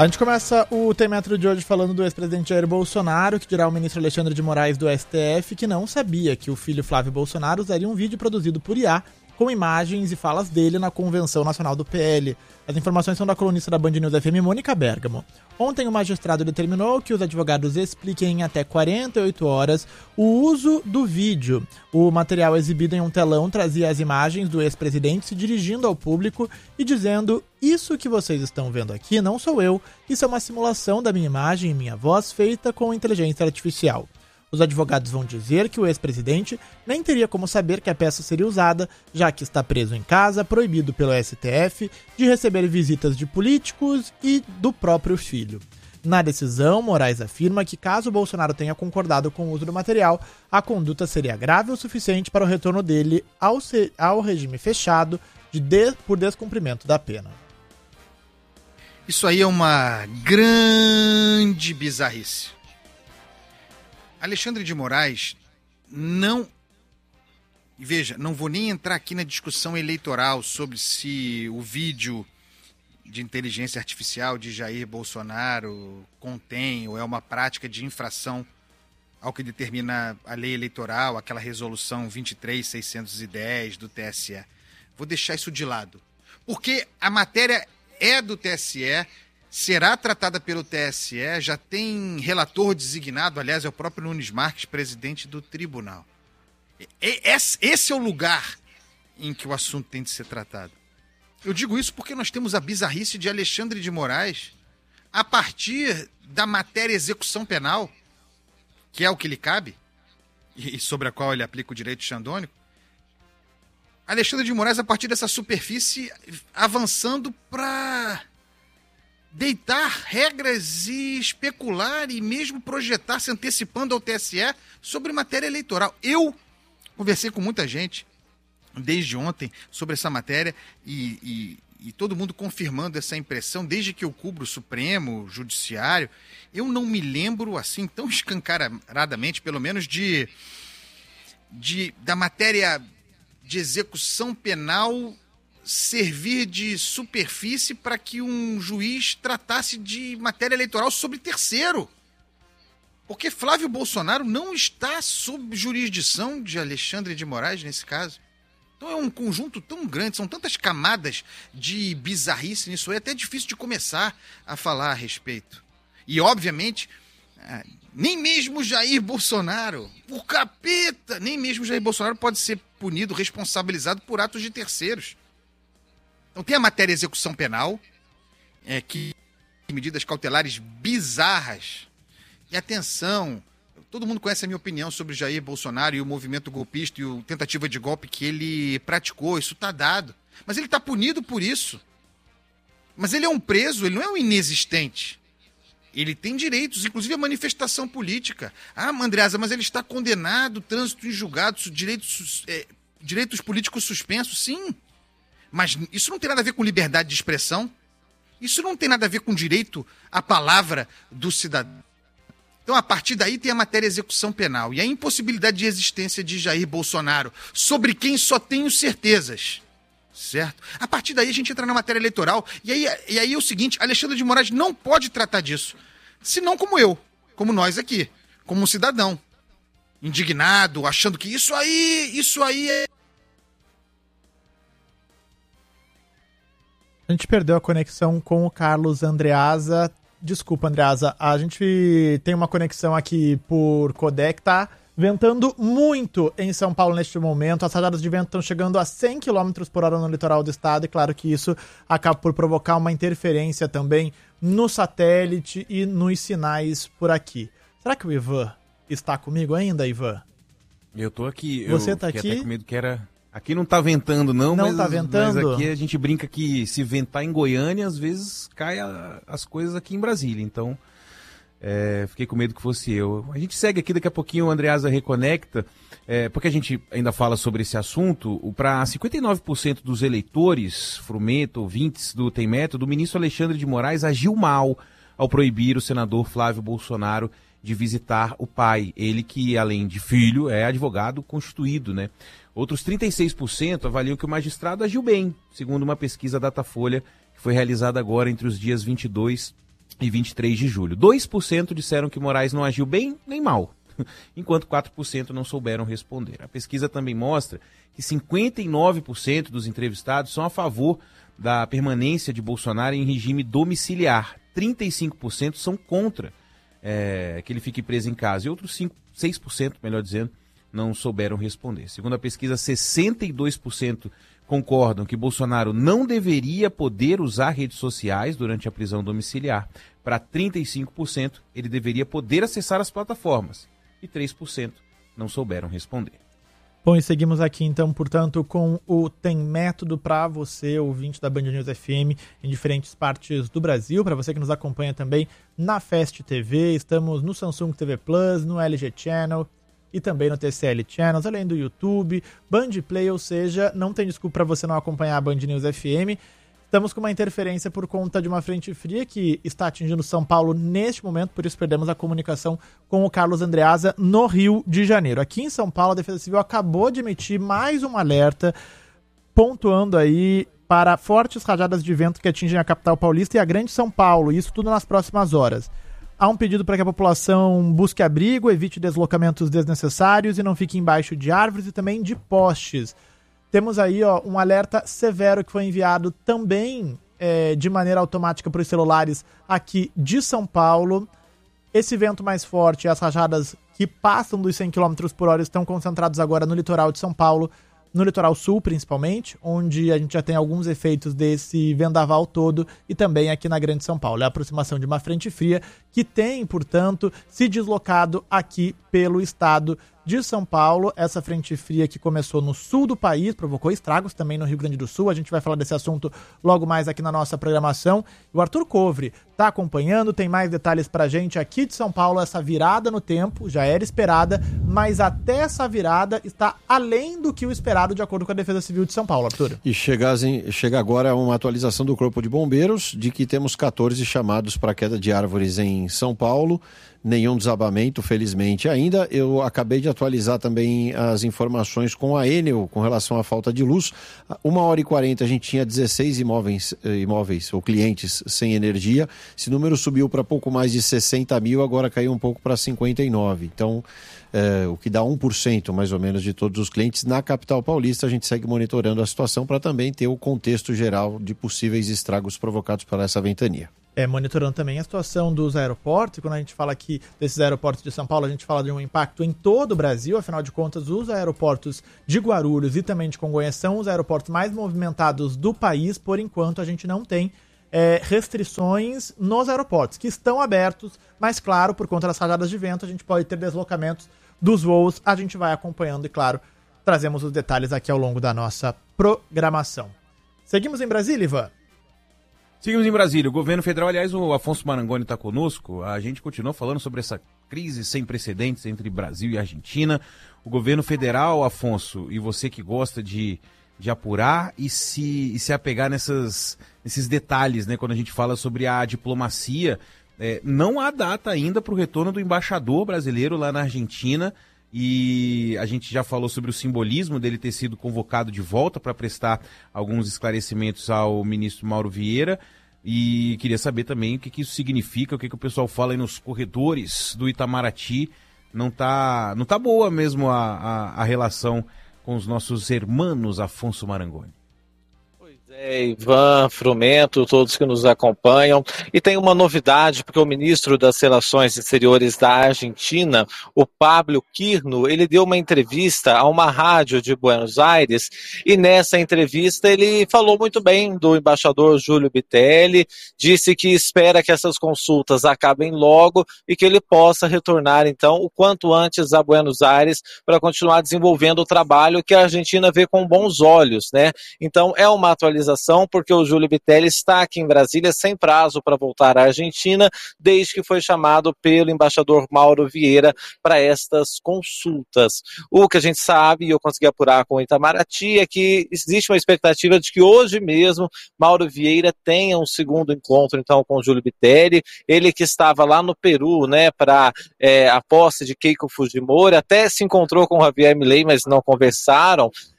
A gente começa o Tem-Metro de hoje falando do ex-presidente Jair Bolsonaro, que dirá o ministro Alexandre de Moraes do STF, que não sabia que o filho Flávio Bolsonaro usaria um vídeo produzido por IA com imagens e falas dele na Convenção Nacional do PL. As informações são da colunista da Band News FM, Mônica Bergamo. Ontem o magistrado determinou que os advogados expliquem em até 48 horas o uso do vídeo. O material exibido em um telão trazia as imagens do ex-presidente se dirigindo ao público e dizendo: "Isso que vocês estão vendo aqui não sou eu, isso é uma simulação da minha imagem e minha voz feita com inteligência artificial." Os advogados vão dizer que o ex-presidente nem teria como saber que a peça seria usada, já que está preso em casa, proibido pelo STF de receber visitas de políticos e do próprio filho. Na decisão, Moraes afirma que caso Bolsonaro tenha concordado com o uso do material, a conduta seria grave o suficiente para o retorno dele ao regime fechado por descumprimento da pena. Isso aí é uma grande bizarrice. Alexandre de Moraes não vou nem entrar aqui na discussão eleitoral sobre se o vídeo de inteligência artificial de Jair Bolsonaro contém ou é uma prática de infração ao que determina a lei eleitoral, aquela resolução 23.610 do TSE. Vou deixar isso de lado, porque a matéria é do TSE, será tratada pelo TSE, já tem relator designado, aliás, é o próprio Nunes Marques, presidente do tribunal. Esse é o lugar em que o assunto tem de ser tratado. Eu digo isso porque nós temos a bizarrice de Alexandre de Moraes, a partir da matéria execução penal, que é o que lhe cabe, e sobre a qual ele aplica o direito xandônico, Alexandre de Moraes, a partir dessa superfície, avançando para deitar regras e especular e mesmo projetar, se antecipando ao TSE sobre matéria eleitoral. Eu conversei com muita gente desde ontem sobre essa matéria e todo mundo confirmando essa impressão, desde que eu cubro o Supremo, o Judiciário. Eu não me lembro assim tão escancaradamente, pelo menos da matéria de execução penal servir de superfície para que um juiz tratasse de matéria eleitoral sobre terceiro. Porque Flávio Bolsonaro não está sob jurisdição de Alexandre de Moraes nesse caso. Então é um conjunto tão grande, são tantas camadas de bizarrice nisso aí, é até difícil de começar a falar a respeito. E, obviamente, nem mesmo Jair Bolsonaro, o capeta, nem mesmo Jair Bolsonaro pode ser punido, responsabilizado por atos de terceiros. Então tem a matéria execução penal, que medidas cautelares bizarras. E atenção, todo mundo conhece a minha opinião sobre Jair Bolsonaro e o movimento golpista e a tentativa de golpe que ele praticou, isso está dado. Mas ele está punido por isso. Mas ele é um preso, ele não é um inexistente. Ele tem direitos, inclusive a manifestação política. Ah, Andreasa, mas ele está condenado, trânsito em julgado, direitos políticos suspensos, sim. Mas isso não tem nada a ver com liberdade de expressão. Isso não tem nada a ver com direito à palavra do cidadão. Então, a partir daí, tem a matéria execução penal e a impossibilidade de existência de Jair Bolsonaro, sobre quem só tenho certezas. Certo? A partir daí, a gente entra na matéria eleitoral. E aí é o seguinte, Alexandre de Moraes não pode tratar disso. Senão como eu, como nós aqui, como um cidadão. Indignado, achando que isso aí é... A gente perdeu a conexão com o Carlos Andreasa. Desculpa, Andreasa, a gente tem uma conexão aqui por codec, tá ventando muito em São Paulo neste momento. As rajadas de vento estão chegando a 100 km por hora no litoral do estado e claro que isso acaba por provocar uma interferência também no satélite e nos sinais por aqui. Será que o Ivan está comigo ainda, Ivan? Eu tô aqui. Você tá aqui? Até com medo que era... Aqui não tá ventando não, mas tá ventando? Mas aqui a gente brinca que se ventar em Goiânia, às vezes cai as coisas aqui em Brasília, então fiquei com medo que fosse eu. A gente segue aqui, daqui a pouquinho o Andreasa reconecta, porque a gente ainda fala sobre esse assunto, para 59% dos eleitores, frumento, ouvintes do Tem Método, o ministro Alexandre de Moraes agiu mal ao proibir o senador Flávio Bolsonaro de visitar o pai, ele que, além de filho, é advogado constituído, né? Outros 36% avaliam que o magistrado agiu bem, segundo uma pesquisa Datafolha que foi realizada agora entre os dias 22 e 23 de julho. 2% disseram que Moraes não agiu bem nem mal, enquanto 4% não souberam responder. A pesquisa também mostra que 59% dos entrevistados são a favor da permanência de Bolsonaro em regime domiciliar. 35% são contra que ele fique preso em casa. E outros 6%, melhor dizendo, não souberam responder. Segundo a pesquisa, 62% concordam que Bolsonaro não deveria poder usar redes sociais durante a prisão domiciliar. Para 35%, ele deveria poder acessar as plataformas. E 3% não souberam responder. Bom, e seguimos aqui então, portanto, com o Tem Método para você, ouvinte da Band News FM, em diferentes partes do Brasil. Para você que nos acompanha também na Fast TV, estamos no Samsung TV Plus, no LG Channel e também no TCL Channels, além do YouTube, Band Play, ou seja, não tem desculpa para você não acompanhar a Band News FM. Estamos com uma interferência por conta de uma frente fria que está atingindo São Paulo neste momento, por isso perdemos a comunicação com o Carlos Andreasa no Rio de Janeiro. Aqui em São Paulo, a Defesa Civil acabou de emitir mais um alerta, pontuando aí para fortes rajadas de vento que atingem a capital paulista e a Grande São Paulo, isso tudo nas próximas horas. Há um pedido para que a população busque abrigo, evite deslocamentos desnecessários e não fique embaixo de árvores e também de postes. Temos aí um alerta severo que foi enviado também de maneira automática para os celulares aqui de São Paulo. Esse vento mais forte e as rajadas que passam dos 100 km por hora estão concentrados agora no litoral de São Paulo, no litoral sul principalmente, onde a gente já tem alguns efeitos desse vendaval todo, e também aqui na Grande São Paulo. É a aproximação de uma frente fria que tem, portanto, se deslocado aqui pelo estado de São Paulo. Essa frente fria que começou no sul do país, provocou estragos também no Rio Grande do Sul. A gente vai falar desse assunto logo mais aqui na nossa programação. O Arthur Covre está acompanhando, tem mais detalhes pra gente aqui de São Paulo. Essa virada no tempo já era esperada, mas até essa virada está além do que o esperado, de acordo com a Defesa Civil de São Paulo, Arthur. E chega agora uma atualização do Corpo de Bombeiros de que temos 14 chamados para queda de árvores em São Paulo. Nenhum desabamento, felizmente, ainda. Eu acabei de atualizar também as informações com a Enel com relação à falta de luz. 1h40 a gente tinha 16 imóveis ou clientes sem energia. Esse número subiu para pouco mais de 60 mil, agora caiu um pouco para 59. Então, o que dá 1% mais ou menos de todos os clientes na capital paulista. A gente segue monitorando a situação para também ter o contexto geral de possíveis estragos provocados por essa ventania. Monitorando também a situação dos aeroportos. E quando a gente fala aqui desses aeroportos de São Paulo, a gente fala de um impacto em todo o Brasil. Afinal de contas, os aeroportos de Guarulhos e também de Congonhas são os aeroportos mais movimentados do país. Por enquanto, a gente não tem restrições nos aeroportos, que estão abertos, mas claro, por conta das rajadas de vento, a gente pode ter deslocamentos dos voos. A gente vai acompanhando e, claro, trazemos os detalhes aqui ao longo da nossa programação. Seguimos em Brasília, Ivan? Seguimos em Brasília. O governo federal, aliás, o Afonso Marangoni está conosco. A gente continua falando sobre essa crise sem precedentes entre Brasil e Argentina. O governo federal, Afonso, e você que gosta de apurar e se apegar nesses detalhes, né, quando a gente fala sobre a diplomacia, não há data ainda para o retorno do embaixador brasileiro lá na Argentina. E a gente já falou sobre o simbolismo dele ter sido convocado de volta para prestar alguns esclarecimentos ao ministro Mauro Vieira. E queria saber também o que isso significa, o que o pessoal fala aí nos corredores do Itamaraty. Não tá boa mesmo a relação com os nossos irmãos, Afonso Marangoni. Ivan, Frumento, todos que nos acompanham. E tem uma novidade, porque o ministro das Relações Exteriores da Argentina, o Pablo Quirno, ele deu uma entrevista a uma rádio de Buenos Aires, e nessa entrevista ele falou muito bem do embaixador Júlio Bitelli, disse que espera que essas consultas acabem logo e que ele possa retornar, então, o quanto antes a Buenos Aires para continuar desenvolvendo o trabalho que a Argentina vê com bons olhos, né? Então, é uma atualização, porque o Júlio Bitelli está aqui em Brasília sem prazo para voltar à Argentina, desde que foi chamado pelo embaixador Mauro Vieira para estas consultas. O que a gente sabe, e eu consegui apurar com o Itamaraty, é que existe uma expectativa de que hoje mesmo Mauro Vieira tenha um segundo encontro, então, com o Júlio Bitelli, ele que estava lá no Peru, né, para a posse de Keiko Fujimori, até se encontrou com o Javier Milei, mas não conversaram.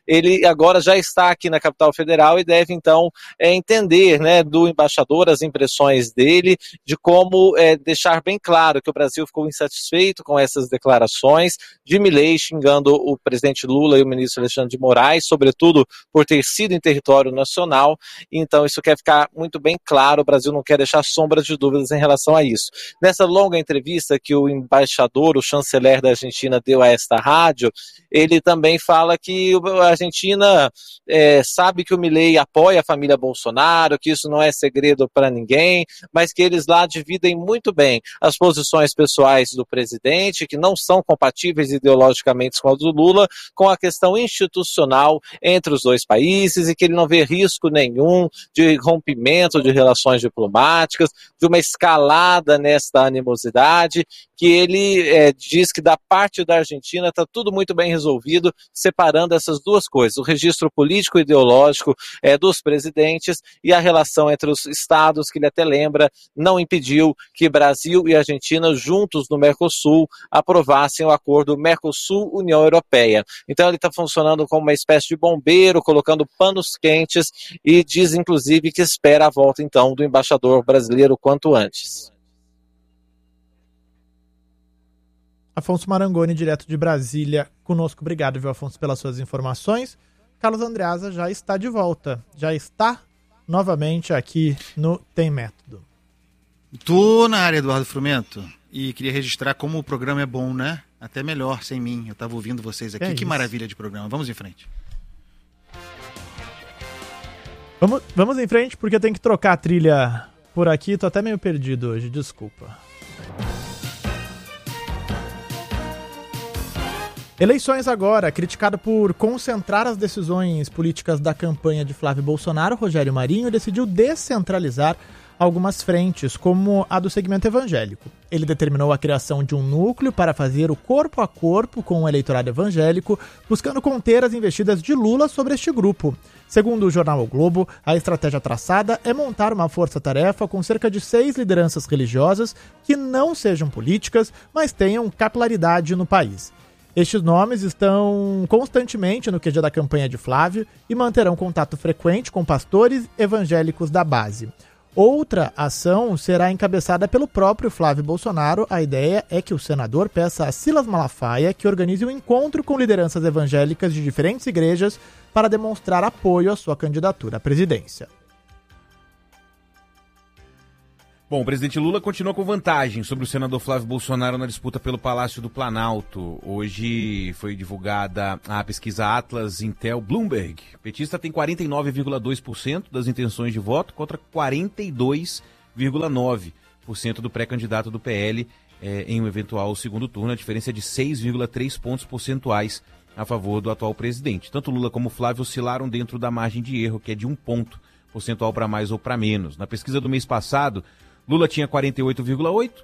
ele agora já está aqui na capital federal e deve então entender, né, do embaixador as impressões dele, de como deixar bem claro que o Brasil ficou insatisfeito com essas declarações de Milei xingando o presidente Lula e o ministro Alexandre de Moraes, sobretudo por ter sido em território nacional. Então isso quer ficar muito bem claro, o Brasil não quer deixar sombra de dúvidas em relação a isso. Nessa longa entrevista que o embaixador, o chanceler da Argentina deu a esta rádio, ele também fala que a Argentina sabe que o Milei apoia a família Bolsonaro, que isso não é segredo para ninguém, mas que eles lá dividem muito bem as posições pessoais do presidente, que não são compatíveis ideologicamente com as do Lula, com a questão institucional entre os dois países, e que ele não vê risco nenhum de rompimento de relações diplomáticas, de uma escalada nesta animosidade, que ele diz que da parte da Argentina está tudo muito bem resolvido, separando essas duas coisas, o registro político e ideológico dos presidentes e a relação entre os estados, que ele até lembra, não impediu que Brasil e Argentina, juntos no Mercosul, aprovassem o acordo Mercosul-União Europeia. Então ele está funcionando como uma espécie de bombeiro, colocando panos quentes, e diz inclusive que espera a volta então do embaixador brasileiro quanto antes. Afonso Marangoni, direto de Brasília, conosco. Obrigado, viu, Afonso, pelas suas informações. Carlos Andreasa já está de volta, já está novamente aqui no Tem Método. Tô na área, Eduardo Frumento, e queria registrar como o programa é bom, né? Até melhor sem mim, eu estava ouvindo vocês aqui, que maravilha de programa. Vamos em frente. Vamos em frente, porque eu tenho que trocar a trilha por aqui, tô até meio perdido hoje, desculpa. Eleições agora. Criticado por concentrar as decisões políticas da campanha de Flávio Bolsonaro, Rogério Marinho decidiu descentralizar algumas frentes, como a do segmento evangélico. Ele determinou a criação de um núcleo para fazer o corpo a corpo com o eleitorado evangélico, buscando conter as investidas de Lula sobre este grupo. Segundo o jornal O Globo, a estratégia traçada é montar uma força-tarefa com cerca de 6 lideranças religiosas que não sejam políticas, mas tenham capilaridade no país. Estes nomes estão constantemente no QG da campanha de Flávio e manterão contato frequente com pastores evangélicos da base. Outra ação será encabeçada pelo próprio Flávio Bolsonaro. A ideia é que o senador peça a Silas Malafaia que organize um encontro com lideranças evangélicas de diferentes igrejas para demonstrar apoio à sua candidatura à presidência. Bom, o presidente Lula continua com vantagem sobre o senador Flávio Bolsonaro na disputa pelo Palácio do Planalto. Hoje foi divulgada a pesquisa Atlas Intel Bloomberg. O petista tem 49,2% das intenções de voto contra 42,9% do pré-candidato do PL em um eventual segundo turno. A diferença é de 6,3 pontos percentuais a favor do atual presidente. Tanto Lula como Flávio oscilaram dentro da margem de erro, que é de 1 ponto percentual para mais ou para menos. Na pesquisa do mês passado, Lula tinha 48,8%,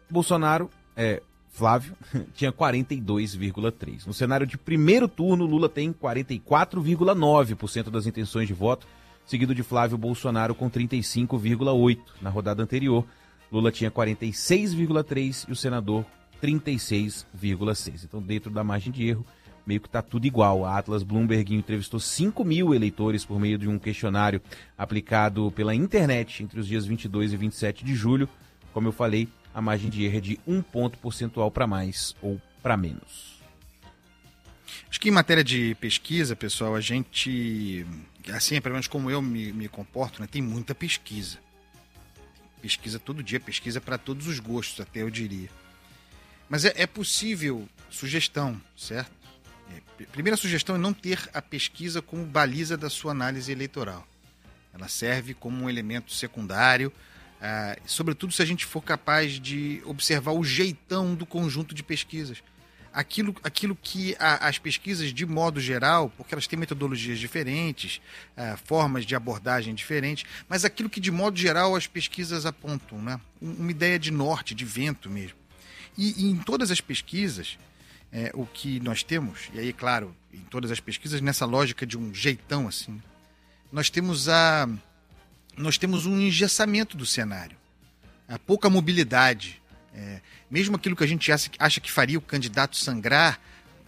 Flávio tinha 42,3%. No cenário de primeiro turno, Lula tem 44,9% das intenções de voto, seguido de Flávio Bolsonaro com 35,8%. Na rodada anterior, Lula tinha 46,3% e o senador 36,6%. Então, dentro da margem de erro, meio que está tudo igual. A Atlas Bloomberg entrevistou 5 mil eleitores por meio de um questionário aplicado pela internet entre os dias 22 e 27 de julho. Como eu falei, a margem de erro é de 1 ponto percentual para mais ou para menos. Acho que em matéria de pesquisa, pessoal, a gente, assim, pelo menos como eu me comporto, né, tem muita pesquisa. Pesquisa todo dia, pesquisa para todos os gostos, até eu diria. Mas é possível sugestão, certo? Primeira sugestão é não ter a pesquisa como baliza da sua análise eleitoral. Ela serve como um elemento secundário, sobretudo se a gente for capaz de observar o jeitão do conjunto de pesquisas. Aquilo que as pesquisas, de modo geral, porque elas têm metodologias diferentes, formas de abordagem diferentes, mas aquilo que, de modo geral, as pesquisas apontam, né? Uma ideia de norte, de vento mesmo. E em todas as pesquisas, o que nós temos, e aí, claro, em todas as pesquisas, nessa lógica de um jeitão assim, nós temos um engessamento do cenário, a pouca mobilidade. Mesmo aquilo que a gente acha que faria o candidato sangrar,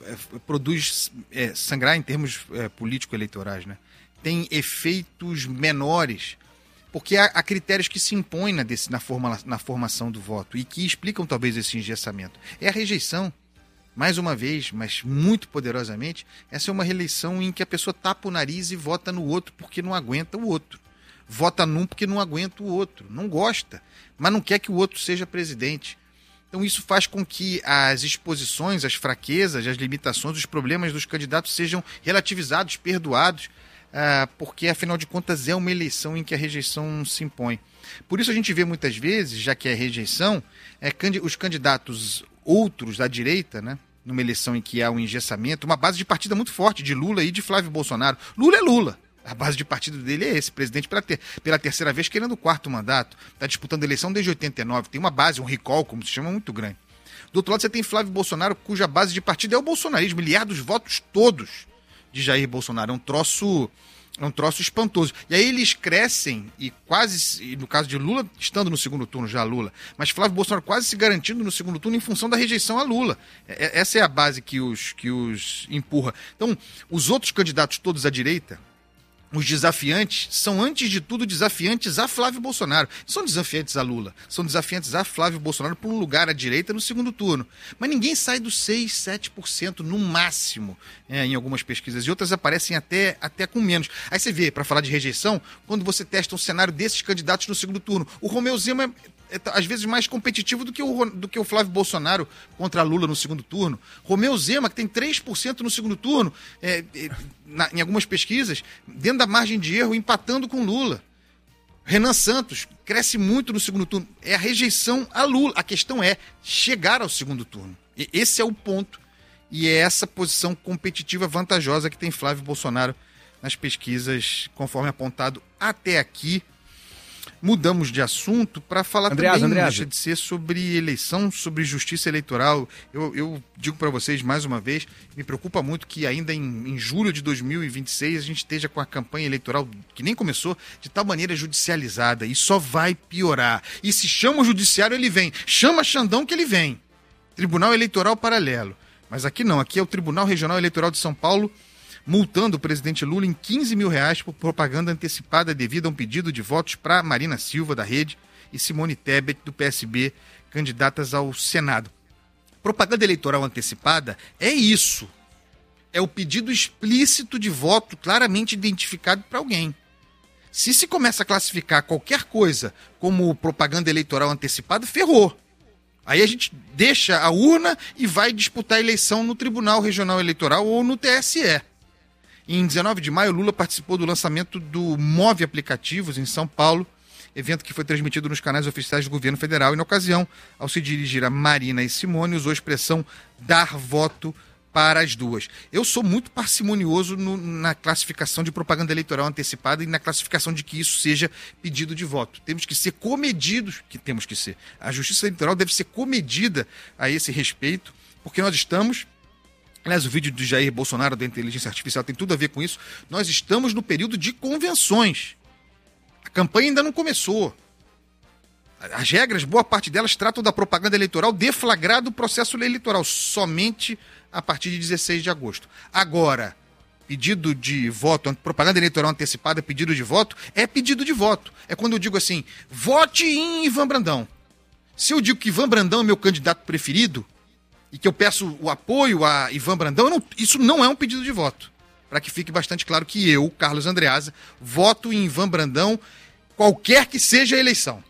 produz sangrar em termos político-eleitorais, né? Tem efeitos menores, porque há critérios que se impõem na formação do voto e que explicam talvez esse engessamento. É a rejeição. Mais uma vez, mas muito poderosamente, essa é uma reeleição em que a pessoa tapa o nariz e vota no outro porque não aguenta o outro. Vota num porque não aguenta o outro. Não gosta, mas não quer que o outro seja presidente. Então isso faz com que as exposições, as fraquezas, as limitações, os problemas dos candidatos sejam relativizados, perdoados, porque afinal de contas é uma eleição em que a rejeição se impõe. Por isso a gente vê muitas vezes, já que é rejeição, os candidatos outros da direita, né, numa eleição em que há um engessamento, uma base de partida muito forte de Lula e de Flávio Bolsonaro. Lula é Lula. A base de partido dele é esse, presidente pela terceira vez querendo o 4º mandato. Está disputando a eleição desde 89. Tem uma base, um recall, como se chama, muito grande. Do outro lado você tem Flávio Bolsonaro, cuja base de partido é o bolsonarismo. Ele há dos votos todos de Jair Bolsonaro. É um troço espantoso. E aí eles crescem e quase, no caso de Lula, estando no segundo turno já Lula, mas Flávio Bolsonaro quase se garantindo no segundo turno em função da rejeição a Lula. Essa é a base que os empurra. Então, os outros candidatos todos à direita, os desafiantes, são antes de tudo desafiantes a Flávio Bolsonaro. Não são desafiantes a Lula, são desafiantes a Flávio Bolsonaro por um lugar à direita no segundo turno. Mas ninguém sai dos 6%, 7% no máximo em algumas pesquisas. E outras aparecem até com menos. Aí você vê, para falar de rejeição, quando você testa um cenário desses candidatos no segundo turno. O Romeu Zema é às vezes mais competitivo do que o Flávio Bolsonaro contra Lula no segundo turno. Romeu Zema, que tem 3% no segundo turno, em algumas pesquisas, dentro da margem de erro, empatando com Lula. Renan Santos cresce muito no segundo turno. É a rejeição a Lula. A questão é chegar ao segundo turno. E esse é o ponto. E é essa posição competitiva vantajosa que tem Flávio Bolsonaro nas pesquisas, conforme apontado até aqui. Mudamos de assunto para falar também, não deixa de ser sobre eleição, sobre justiça eleitoral. Eu digo para vocês mais uma vez, me preocupa muito que ainda em julho de 2026 a gente esteja com a campanha eleitoral, que nem começou, de tal maneira judicializada, e só vai piorar. E se chama o judiciário, ele vem. Chama Xandão que ele vem. Tribunal Eleitoral Paralelo. Mas aqui não, aqui é o Tribunal Regional Eleitoral de São Paulo, multando o presidente Lula em R$15 mil por propaganda antecipada devido a um pedido de votos para Marina Silva, da Rede, e Simone Tebet, do PSB, candidatas ao Senado. Propaganda eleitoral antecipada é isso. É o pedido explícito de voto claramente identificado para alguém. Se começa a classificar qualquer coisa como propaganda eleitoral antecipada, ferrou. Aí a gente deixa a urna e vai disputar a eleição no Tribunal Regional Eleitoral ou no TSE. Em 19 de maio, Lula participou do lançamento do Move Aplicativos em São Paulo, evento que foi transmitido nos canais oficiais do governo federal e, na ocasião, ao se dirigir a Marina e Simone, usou a expressão dar voto para as duas. Eu sou muito parcimonioso na classificação de propaganda eleitoral antecipada e na classificação de que isso seja pedido de voto. Temos que ser comedidos, A justiça eleitoral deve ser comedida a esse respeito, porque nós estamos... Aliás, o vídeo do Jair Bolsonaro da inteligência artificial tem tudo a ver com isso. Nós estamos no período de convenções. A campanha ainda não começou. As regras, boa parte delas, tratam da propaganda eleitoral deflagrada do processo eleitoral, somente a partir de 16 de agosto. Agora, pedido de voto, propaganda eleitoral antecipada, pedido de voto, é pedido de voto. É quando eu digo assim, vote em Ivan Brandão. Se eu digo que Ivan Brandão é meu candidato preferido, e que eu peço o apoio a Ivan Brandão, isso não é um pedido de voto. Para que fique bastante claro que eu, Carlos Andreasa, voto em Ivan Brandão, qualquer que seja a eleição.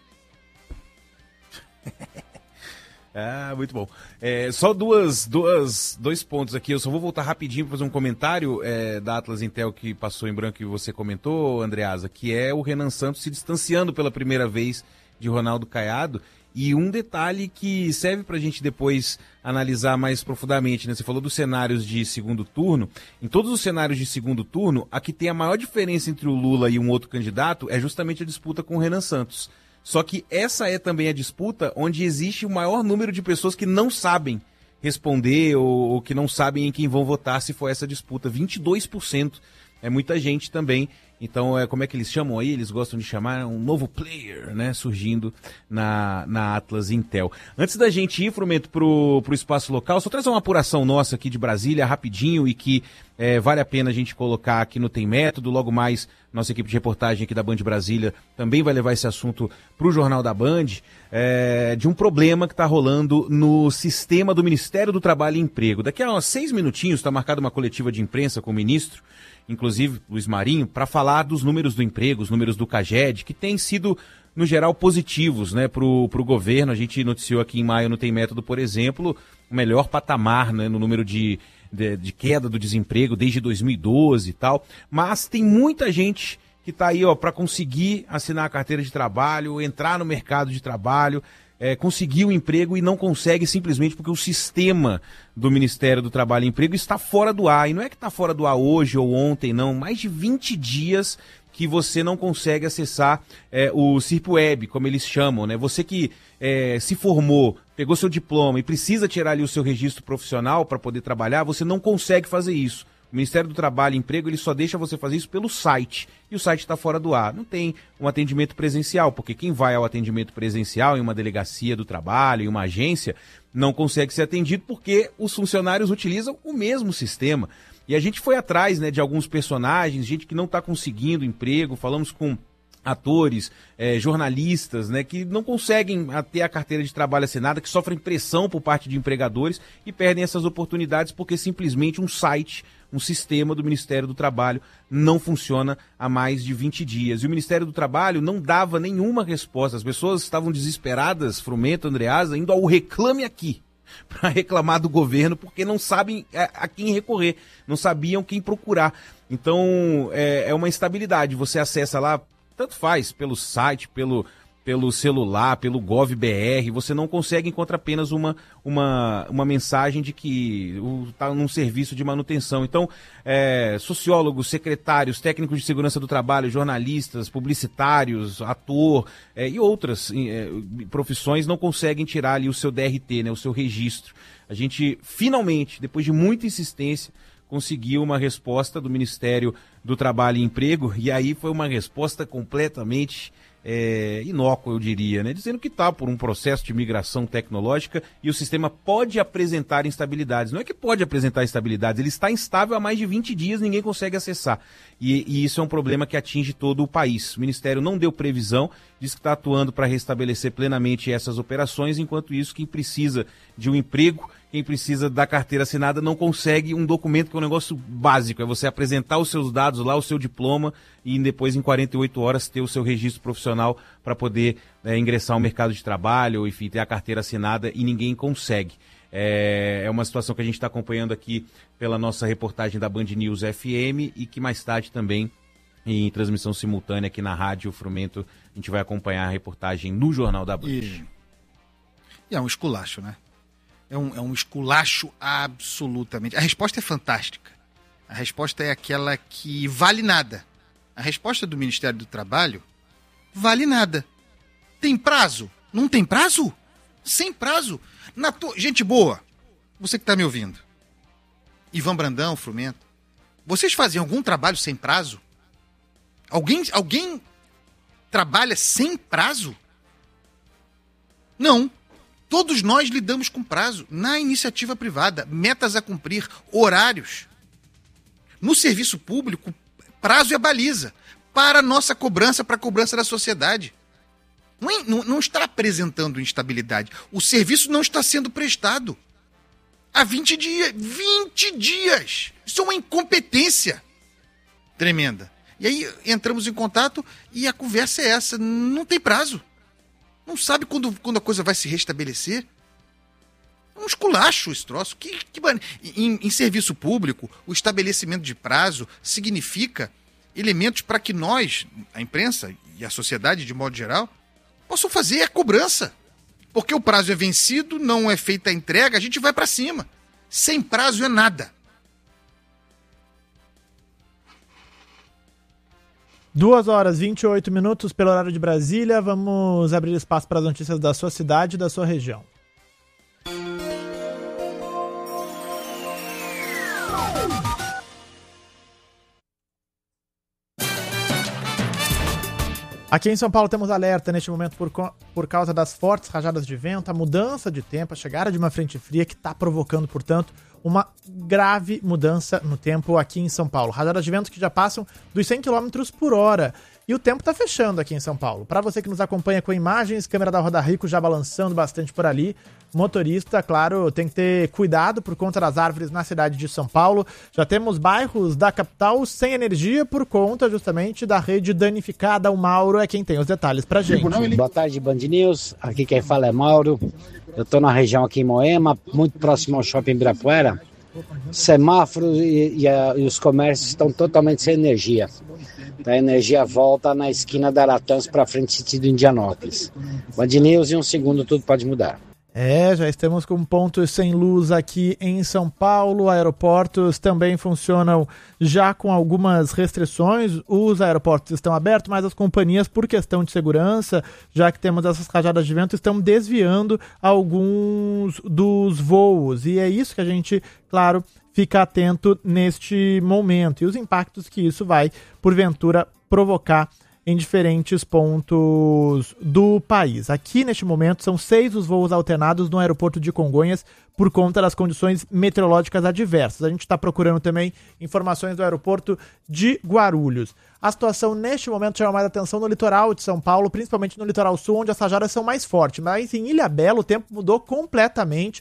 Muito bom. Só dois pontos aqui. Eu só vou voltar rapidinho para fazer um comentário da Atlas Intel que passou em branco e você comentou, Andreasa, que é o Renan Santos se distanciando pela primeira vez de Ronaldo Caiado. E um detalhe que serve para a gente depois analisar mais profundamente, né? Você falou dos cenários de segundo turno. Em todos os cenários de segundo turno, a que tem a maior diferença entre o Lula e um outro candidato é justamente a disputa com o Renan Santos. Só que essa é também a disputa onde existe o maior número de pessoas que não sabem responder ou que não sabem em quem vão votar se for essa disputa. 22%. É muita gente também. Então, como é que eles chamam aí? Eles gostam de chamar um novo player, né? Surgindo na Atlas Intel. Antes da gente ir, Frumento, pro espaço local, só trazer uma apuração nossa aqui de Brasília, rapidinho, e que vale a pena a gente colocar aqui no Tem Método. Logo mais, nossa equipe de reportagem aqui da Band Brasília também vai levar esse assunto pro Jornal da Band, de um problema que está rolando no sistema do Ministério do Trabalho e Emprego. Daqui a uns 6 minutinhos está marcada uma coletiva de imprensa com o ministro, inclusive Luiz Marinho, para falar dos números do emprego, os números do CAGED, que têm sido, no geral, positivos, né, pro governo. A gente noticiou aqui em maio no Tem Método, por exemplo, o melhor patamar, né, no número de queda do desemprego desde 2012 e tal. Mas tem muita gente que está aí, ó, para conseguir assinar a carteira de trabalho, entrar no mercado de trabalho, conseguir o emprego e não consegue simplesmente porque o sistema do Ministério do Trabalho e Emprego está fora do ar. E não é que está fora do ar hoje ou ontem, não. Mais de 20 dias que você não consegue acessar o Sirpweb, como eles chamam, né? Você que se formou, pegou seu diploma e precisa tirar ali o seu registro profissional para poder trabalhar, você não consegue fazer isso. O Ministério do Trabalho e Emprego, ele só deixa você fazer isso pelo site, e o site está fora do ar. Não tem um atendimento presencial, porque quem vai ao atendimento presencial em uma delegacia do trabalho, em uma agência, não consegue ser atendido porque os funcionários utilizam o mesmo sistema. E a gente foi atrás, né, de alguns personagens, gente que não está conseguindo emprego, falamos com atores, jornalistas, né, que não conseguem ter a carteira de trabalho assinada, que sofrem pressão por parte de empregadores e perdem essas oportunidades porque simplesmente um site, um sistema do Ministério do Trabalho não funciona há mais de 20 dias. E o Ministério do Trabalho não dava nenhuma resposta. As pessoas estavam desesperadas, Frumento, Andreasa, indo ao Reclame Aqui para reclamar do governo, porque não sabem a quem recorrer, não sabiam quem procurar. Então, é uma instabilidade. Você acessa lá, tanto faz, pelo site, pelo celular, pelo GovBR, você não consegue encontrar apenas uma mensagem de que está num serviço de manutenção. Então, sociólogos, secretários, técnicos de segurança do trabalho, jornalistas, publicitários, ator e outras profissões não conseguem tirar ali o seu DRT, né, o seu registro. A gente, finalmente, depois de muita insistência, conseguiu uma resposta do Ministério do Trabalho e Emprego, e aí foi uma resposta completamente inócua, eu diria, né? Dizendo que está por um processo de migração tecnológica e o sistema pode apresentar instabilidades. Não é que pode apresentar instabilidades, ele está instável há mais de 20 dias, ninguém consegue acessar. E isso é um problema que atinge todo o país. O Ministério não deu previsão, diz que está atuando para restabelecer plenamente essas operações, enquanto isso, quem precisa de um emprego, quem precisa da carteira assinada não consegue um documento que é um negócio básico, é você apresentar os seus dados lá, o seu diploma, e depois em 48 horas ter o seu registro profissional para poder ingressar ao mercado de trabalho, ou enfim, ter a carteira assinada, e ninguém consegue. É uma situação que a gente está acompanhando aqui pela nossa reportagem da Band News FM e que mais tarde também, em transmissão simultânea aqui na Rádio Frumento, a gente vai acompanhar a reportagem no Jornal da Band. E é um esculacho, né? É um esculacho absolutamente. A resposta é fantástica. A resposta é aquela que vale nada. A resposta do Ministério do Trabalho vale nada. Tem prazo? Não tem prazo? Sem prazo. Gente boa, você que está me ouvindo, Ivan Brandão, Frumento, vocês fazem algum trabalho sem prazo? Alguém trabalha sem prazo? Não. Todos nós lidamos com prazo na iniciativa privada, metas a cumprir, horários. No serviço público, prazo é baliza para a nossa cobrança, para a cobrança da sociedade. Não está apresentando instabilidade. O serviço não está sendo prestado. Há 20 dias. 20 dias! Isso é uma incompetência tremenda. E aí entramos em contato e a conversa é essa. Não tem prazo. Não sabe quando a coisa vai se restabelecer. É um esculacho esse troço. Em serviço público, o estabelecimento de prazo significa elementos para que nós, a imprensa e a sociedade de modo geral, possam fazer a cobrança. Porque o prazo é vencido, não é feita a entrega, a gente vai para cima. Sem prazo é nada. 2h28 pelo horário de Brasília. Vamos abrir espaço para as notícias da sua cidade e da sua região. Aqui em São Paulo temos alerta neste momento por causa das fortes rajadas de vento, a mudança de tempo, a chegada de uma frente fria que está provocando, portanto, uma grave mudança no tempo aqui em São Paulo. Rajadas de vento que já passam dos 100 km por hora. E o tempo está fechando aqui em São Paulo. Para você que nos acompanha com imagens, câmera da Roda Rico já balançando bastante por ali. Motorista, claro, tem que ter cuidado por conta das árvores na cidade de São Paulo. Já temos bairros da capital sem energia por conta justamente da rede danificada. O Mauro é quem tem os detalhes pra gente. Boa tarde, Band News. Aqui quem fala é Mauro. Eu estou na região aqui em Moema, muito próximo ao Shopping Ibirapuera. Semáforos e os comércios estão totalmente sem energia. A energia volta na esquina da Aratãs para frente, sentido Indianópolis. Band News, em um segundo tudo pode mudar. Já estamos com pontos sem luz aqui em São Paulo. Aeroportos também funcionam já com algumas restrições. Os aeroportos estão abertos, mas as companhias, por questão de segurança, já que temos essas rajadas de vento, estão desviando alguns dos voos. E é isso que a gente, claro, fica atento neste momento. E os impactos que isso vai, porventura, provocar em diferentes pontos do país. Aqui, neste momento, são 6 os voos alternados no aeroporto de Congonhas por conta das condições meteorológicas adversas. A gente está procurando também informações do aeroporto de Guarulhos. A situação, neste momento, chama mais atenção no litoral de São Paulo, principalmente no litoral sul, onde as rajadas são mais fortes. Mas em Ilhabela, o tempo mudou completamente.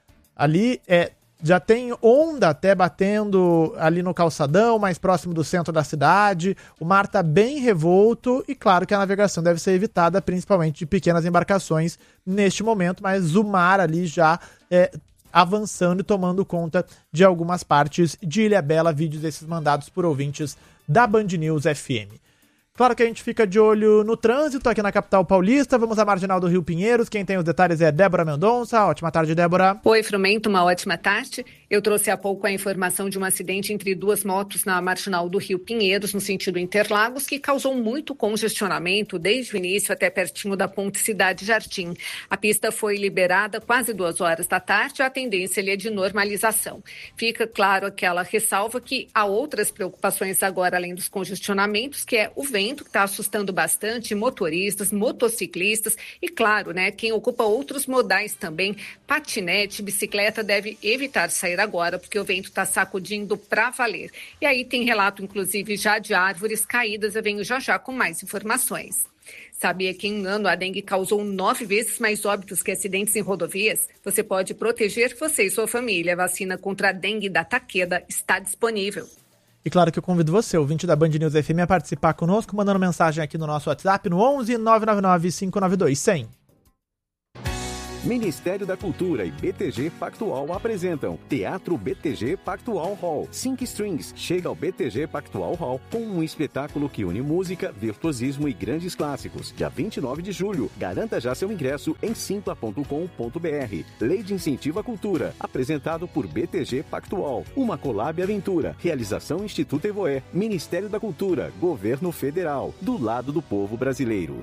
Ali, já tem onda até batendo ali no calçadão, mais próximo do centro da cidade. O mar está bem revolto e claro que a navegação deve ser evitada, principalmente de pequenas embarcações neste momento, mas o mar ali já avançando e tomando conta de algumas partes de Ilhabela, vídeos desses mandados por ouvintes da Band News FM. Claro que a gente fica de olho no trânsito aqui na capital paulista. Vamos à Marginal do Rio Pinheiros. Quem tem os detalhes é Débora Mendonça. Ótima tarde, Débora. Oi, Frumento, uma ótima tarde. Eu trouxe há pouco a informação de um acidente entre 2 motos na Marginal do Rio Pinheiros, no sentido Interlagos, que causou muito congestionamento desde o início até pertinho da Ponte Cidade Jardim. A pista foi liberada quase 2 horas da tarde. A tendência ali é de normalização. Fica claro aquela ressalva que há outras preocupações agora, além dos congestionamentos, que é o vento, que está assustando bastante motoristas, motociclistas e, claro, quem ocupa outros modais também, patinete, bicicleta, deve evitar sair agora, porque o vento está sacudindo para valer. E aí tem relato, inclusive, já de árvores caídas. Eu venho já com mais informações. Sabia que em um ano a dengue causou 9 vezes mais óbitos que acidentes em rodovias? Você pode proteger você e sua família. A vacina contra a dengue da Takeda está disponível. E claro que eu convido você, ouvinte da Band News FM, a participar conosco, mandando mensagem aqui no nosso WhatsApp no 11 999 592 100. Ministério da Cultura e BTG Pactual apresentam Teatro BTG Pactual Hall. 5 Strings chega ao BTG Pactual Hall com um espetáculo que une música, virtuosismo e grandes clássicos. Dia 29 de julho. Garanta já seu ingresso em simpla.com.br. Lei de Incentivo à Cultura. Apresentado por BTG Pactual. Uma collab aventura. Realização Instituto Evoé. Ministério da Cultura. Governo Federal. Do lado do povo brasileiro.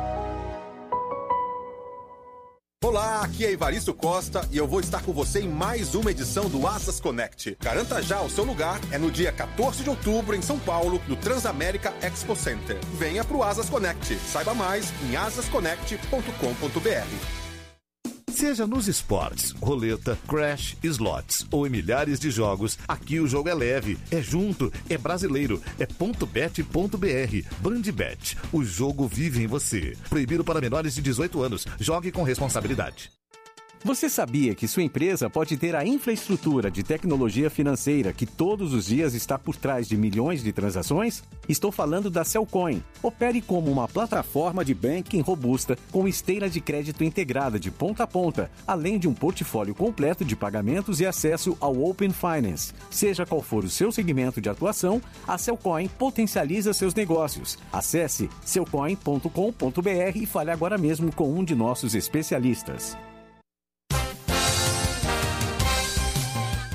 Olá, aqui é Evaristo Costa e eu vou estar com você em mais uma edição do Asas Connect. Garanta já o seu lugar, é no dia 14 de outubro em São Paulo, no Transamérica Expo Center. Venha pro Asas Connect, saiba mais em asasconnect.com.br. Seja nos esportes, roleta, crash, slots ou em milhares de jogos, aqui o jogo é leve, é junto, é brasileiro, é .bet.br. Bandbet, o jogo vive em você. Proibido para menores de 18 anos. Jogue com responsabilidade. Você sabia que sua empresa pode ter a infraestrutura de tecnologia financeira que todos os dias está por trás de milhões de transações? Estou falando da Cellcoin. Opere como uma plataforma de banking robusta com esteira de crédito integrada de ponta a ponta, além de um portfólio completo de pagamentos e acesso ao Open Finance. Seja qual for o seu segmento de atuação, a Cellcoin potencializa seus negócios. Acesse cellcoin.com.br e fale agora mesmo com um de nossos especialistas.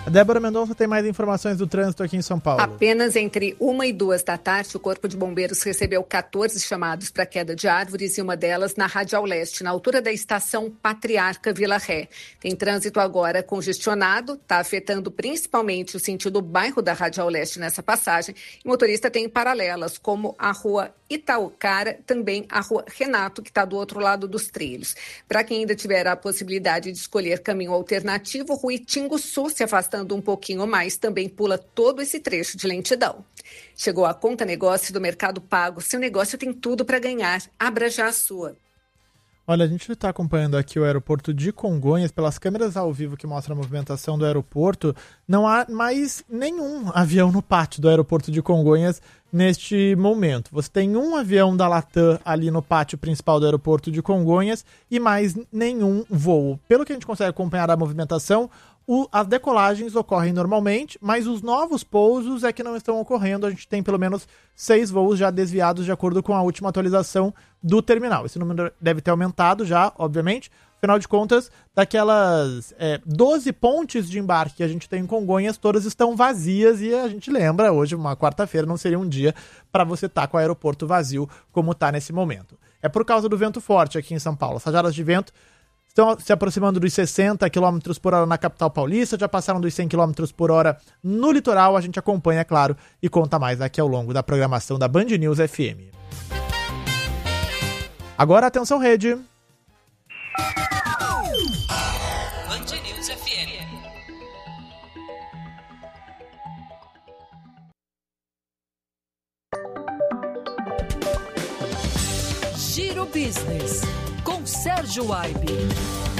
A Débora Mendonça tem mais informações do trânsito aqui em São Paulo. Apenas entre 1 e 2 da tarde, o Corpo de Bombeiros recebeu 14 chamados para queda de árvores e uma delas na Radial Leste, na altura da estação Patriarca Vila Ré. Tem trânsito agora congestionado, está afetando principalmente o sentido bairro da Radial Leste nessa passagem. O motorista tem paralelas, como a rua Itaucara, também a rua Renato, que está do outro lado dos trilhos. Para quem ainda tiver a possibilidade de escolher caminho alternativo, Rua Itinguçu, se afastando um pouquinho mais, também pula todo esse trecho de lentidão. Chegou a Conta Negócio do Mercado Pago. Seu negócio tem tudo para ganhar. Abra já a sua. Olha, a gente está acompanhando aqui o aeroporto de Congonhas, pelas câmeras ao vivo que mostram a movimentação do aeroporto. Não há mais nenhum avião no pátio do aeroporto de Congonhas neste momento. Você tem um avião da Latam ali no pátio principal do aeroporto de Congonhas e mais nenhum voo. Pelo que a gente consegue acompanhar a movimentação, as decolagens ocorrem normalmente, mas os novos pousos é que não estão ocorrendo. A gente tem pelo menos 6 voos já desviados de acordo com a última atualização do terminal. Esse número deve ter aumentado já, obviamente. Afinal de contas, daquelas 12 pontes de embarque que a gente tem em Congonhas, todas estão vazias e a gente lembra, hoje, uma quarta-feira, não seria um dia para você estar com o aeroporto vazio como está nesse momento. É por causa do vento forte aqui em São Paulo. As rajadas de vento estão se aproximando dos 60 km por hora na capital paulista, já passaram dos 100 km por hora no litoral. A gente acompanha, é claro, e conta mais aqui ao longo da programação da Band News FM. Agora, atenção, rede. Band News FM. Giro Business, com Sérgio Aibe.